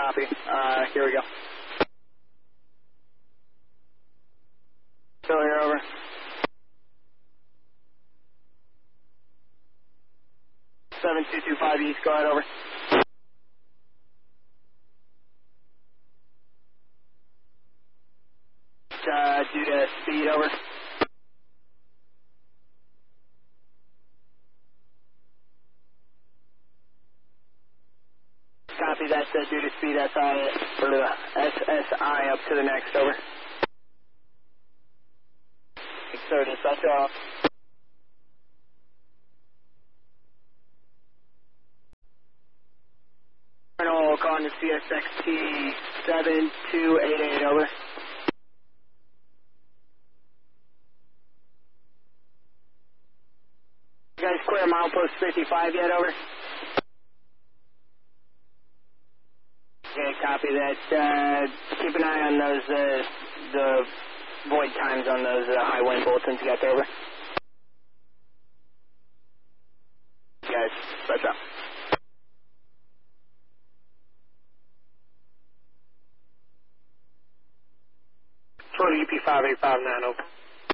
copy. Here we go. Still here, over. Seven two two five East, go ahead, over. Due to speed, over. Copy that, due to speed, SSI up to the next, over. Exertus, that's all. Colonel, calling to CSXT 7288, over. You guys clear milepost 55 yet, over? Okay, copy that. Keep an eye on those, the void times on those high wind bulletins you got there, over. Guys, what's up? Total UP5859, over.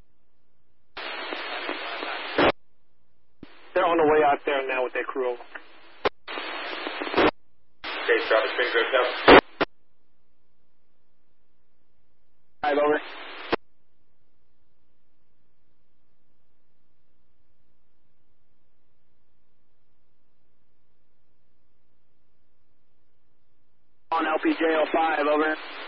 They're on the way out there now with their crew, over. Okay, Travis, things are tough. 5, over. On LPJ 05, over.